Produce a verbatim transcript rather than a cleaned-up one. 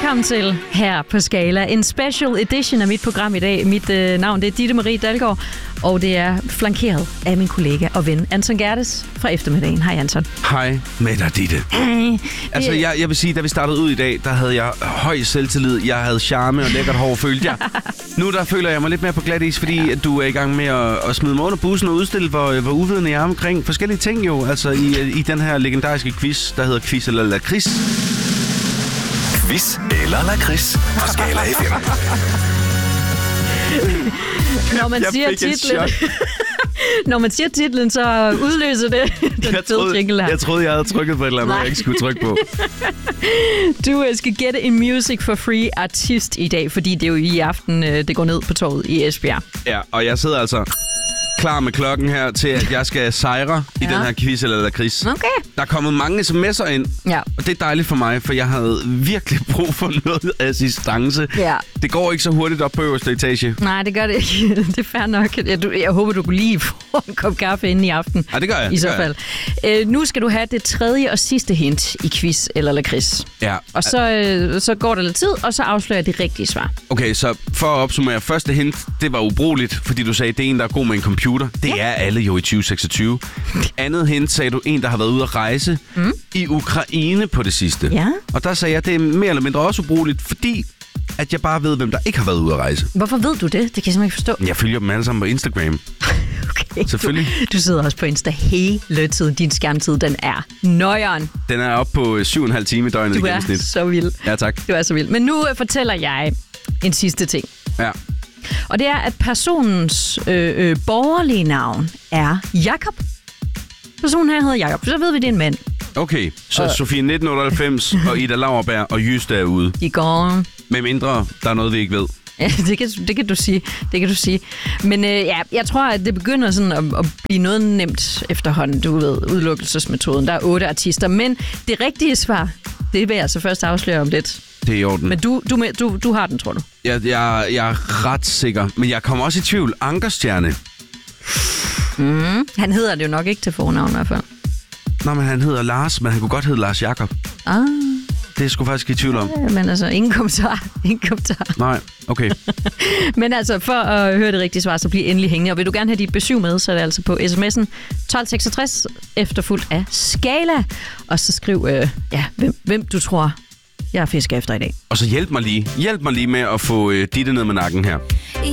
Velkommen til her på Skala. En special edition af mit program i dag. Mit øh, navn det er Ditte Marie Dalgaard, og det er flankeret af min kollega og ven Anton Gerdes fra eftermiddagen. Hej Anton. Hej med dig, Ditte. Hej. Altså, jeg, jeg vil sige, da vi startede ud i dag, der havde jeg høj selvtillid. Jeg havde charme og lækkert hår, følte jeg. Nu der føler jeg mig lidt mere på glat is, fordi at du er i gang med at, at smide mig under bussen og udstille, hvor, hvor uvidende jeg er omkring forskellige ting jo. Altså i, i den her legendariske quiz, der hedder Quiz eller Lakrids. Quiz eller Lakrids på Skala F M. Når man siger titlen, når man siger titlen, så udløser det den fede jingle her. Jeg troede, jeg havde trykket på et eller andet, jeg ikke skulle trykke på. Du skal gætte en Music for Free artist i dag, fordi det er jo i aften, det går ned på torvet i Esbjerg. Ja, og jeg sidder altså klar med klokken her til, at jeg skal sejre i ja. den her quiz eller lakrids. Okay. Der er kommet mange sms'er ind, ja. og det er dejligt for mig, for jeg havde virkelig brug for noget assistance. Ja. Det går ikke så hurtigt op på øverste etage. Nej, det gør det ikke. Det er fair nok. Jeg, du, jeg håber, du kunne lige få en kop kaffe inden i aften. Ja, det gør jeg. I så fald. Øh, nu skal du have det tredje og sidste hint i quiz eller lakrids. Ja. Og så, øh, så går der lidt tid, og så afslører jeg det rigtige svar. Okay, så for at opsummere. Første hint, det var ubrugeligt, fordi du sagde, det er en, der er god med en computer. Det ja. er alle jo i tyve seksogtyve. Andet hint sagde du, en, der har været ude at rejse mm. i Ukraine på det sidste. Ja. Og der sagde jeg, det er mere eller mindre også ubrugeligt, fordi at jeg bare ved, hvem der ikke har været ude at rejse. Hvorfor ved du det? Det kan jeg simpelthen ikke forstå. Jeg følger dem alle sammen på Instagram. Okay, selvfølgelig. Du, du sidder også på Insta hele tiden. Din skærmtid, den er nøjeren. Den er oppe på syv og en halv time i døgnet i gennemsnit. Du er så vild. Ja, tak. Du er så vild. Men nu uh, fortæller jeg en sidste ting. Ja. Og det er, at personens øh, øh, borgerlige navn er Jakob. Personen her hedder Jakob. Så ved vi, det er en mand. Okay, så og... Sofie nitten otteoghalvfems og Ida Lauerberg og Jyste er ude. De går. Med mindre, der er noget, vi ikke ved. Ja, det kan, det kan du sige. Det kan du sige. Men øh, ja, jeg tror, at det begynder sådan at, at blive noget nemt efterhånden, du ved, udelukkelsesmetoden. Der er otte artister, men det rigtige svar, det vil jeg så først afsløre om lidt. Det er i orden. Men du, du, du, du har den, tror du? Jeg, jeg, jeg er ret sikker, men jeg kommer også i tvivl. Ankerstjerne. Mm. Han hedder det jo nok ikke til fornavn i hvert fald. Nå, men han hedder Lars, men han kunne godt hedde Lars Jakob. Ah. Det er sgu faktisk i tvivl om. Ja, men altså, ingen kommentar. Ingen kommentar. Nej, okay. Men altså, for at høre det rigtige svar, så bliver endelig hængende. Og vil du gerne have dit besøg med, så er det altså på sms'en tolv seksogtres, efterfulgt af Skala. Og så skriv, øh, ja, hvem, hvem du tror, jeg fisker efter i dag. Og så hjælp mig lige. Hjælp mig lige med at få øh, Ditte ned med nakken her.